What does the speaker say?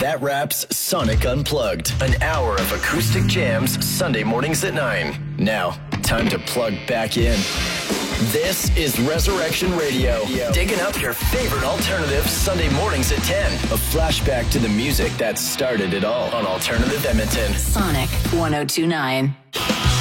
that wraps Sonic Unplugged, an hour of acoustic jams Sunday mornings at 9. Now, time to plug back in. This is Resurrection Radio, digging up your favorite alternative Sunday mornings at 10. A flashback to the music that started it all on Alternative Edmonton. Sonic 102.9.